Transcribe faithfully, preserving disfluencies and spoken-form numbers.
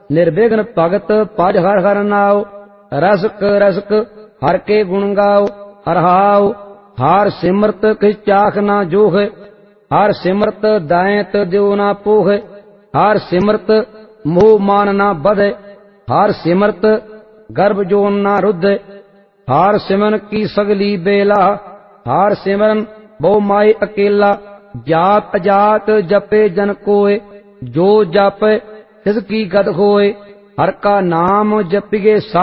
निर्विघ्न भगत पज हर हर नाव। रसक रसक हर के गुण गाओ। हरहाओ हार सिमरत किस चाख ना जोह। हार सिमरत दायत द्यो ना पोह। हार सिमरत मोह मान ना बध। हार सिमरत गर्भ जोन ना रुद्ध। हार सिमरन की सगली बेला। हार सिमरन बहु माई अकेला। जात अजात जपे जन कोय। जो जप तिसकी गद होय। हर का नाम जपिगे सा